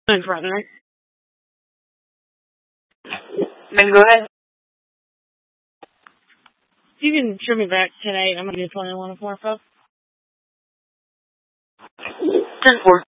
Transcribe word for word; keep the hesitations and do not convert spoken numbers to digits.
in front of me. Then go ahead. You can trim me back tonight. I'm going to do twenty-one and four, folks. ten four.